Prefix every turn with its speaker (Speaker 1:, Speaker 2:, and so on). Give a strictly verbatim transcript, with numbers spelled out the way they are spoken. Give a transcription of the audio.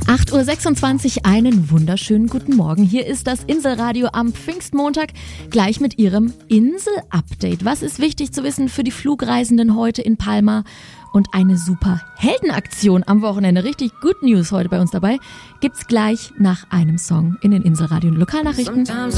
Speaker 1: acht Uhr sechsundzwanzig, einen wunderschönen guten Morgen. Hier ist das Inselradio am Pfingstmontag, gleich mit Ihrem Insel-Update. Was ist wichtig zu wissen für die Flugreisenden heute in Palma? Und eine super Heldenaktion am Wochenende. Richtig Good News heute bei uns dabei. Gibt's gleich nach einem Song in den Inselradio Lokalnachrichten.